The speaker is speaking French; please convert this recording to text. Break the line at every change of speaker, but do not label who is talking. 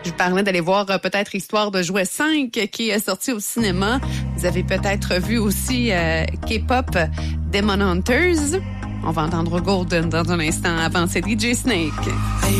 Je parlais d'aller voir peut-être Histoire de jouet 5 qui est sorti au cinéma. Vous avez peut-être vu aussi K-pop Demon Hunters. On va entendre Golden dans un instant avant, c'est DJ Snake.